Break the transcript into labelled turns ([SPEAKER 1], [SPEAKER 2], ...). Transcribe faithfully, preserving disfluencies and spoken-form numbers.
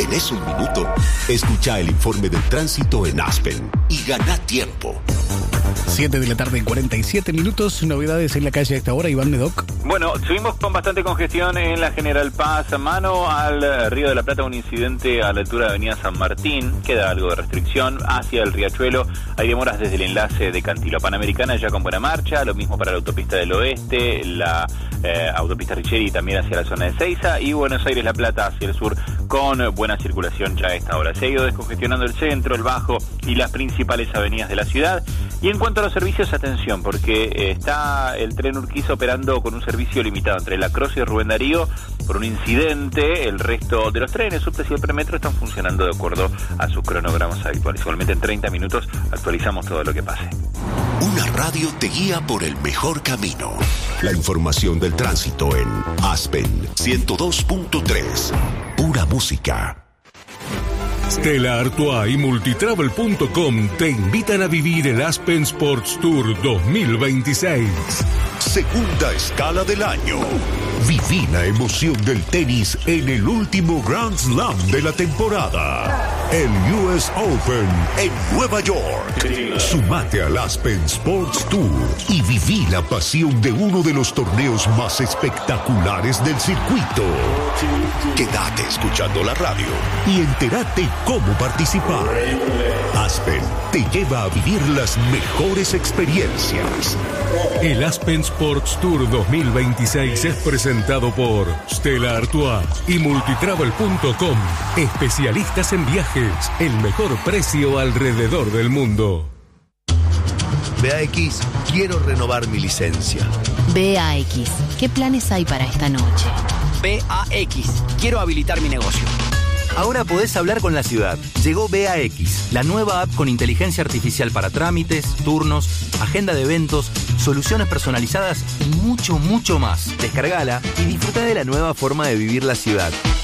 [SPEAKER 1] ¿Tenés un minuto? Escucha el informe del tránsito en Aspen y gana tiempo.
[SPEAKER 2] siete de la tarde, cuarenta y siete minutos. Novedades en la calle a esta hora, Iván Medoc.
[SPEAKER 3] Bueno, seguimos con bastante congestión en la General Paz. Mano al Río de la Plata, un incidente a la altura de Avenida San Martín. Queda algo de restricción hacia el Riachuelo. Hay demoras desde el enlace de Cantilo. Panamericana ya con buena marcha. Lo mismo para la autopista del Oeste, la eh, autopista Richeri también hacia la zona de Seiza. Y Buenos Aires, La Plata hacia el sur con buena circulación ya a esta hora. Se ha ido descongestionando el centro, el Bajo y las principales avenidas de la ciudad. Y en cuanto a los servicios, atención, porque eh, está el tren Urquiza operando con un servicio limitado entre La Croce y Rubén Darío por un incidente. El resto de los trenes, subtes y el premetro están funcionando de acuerdo a sus cronogramas habituales. Igualmente en treinta minutos actualizamos todo lo que pase.
[SPEAKER 1] Una radio te guía por el mejor camino. La información del tránsito en Aspen ciento dos punto tres. Pura música.
[SPEAKER 4] Stella Artois y Multitravel punto com te invitan a vivir el Aspen Sports Tour dos mil veintiséis.
[SPEAKER 1] Segunda escala del año. Viví la emoción del tenis en el último Grand Slam de la temporada. El U S Open en Nueva York. Sumate al Aspen Sports Tour y viví la pasión de uno de los torneos más espectaculares del circuito. Quédate escuchando la radio y entérate cómo participar. Aspen te lleva a vivir las mejores experiencias.
[SPEAKER 4] El Aspen Sports Tour dos mil veintiséis es presentado por Stella Artois y Multitravel punto com. Especialistas en viajes, el mejor precio alrededor del mundo.
[SPEAKER 5] B A X, quiero renovar mi licencia.
[SPEAKER 6] B A X, ¿qué planes hay para esta noche?
[SPEAKER 7] B A X, quiero habilitar mi negocio.
[SPEAKER 8] Ahora podés hablar con la ciudad. Llegó B A X, la nueva app con inteligencia artificial para trámites, turnos, agenda de eventos, soluciones personalizadas y mucho, mucho más. Descargala y disfruta de la nueva forma de vivir la ciudad.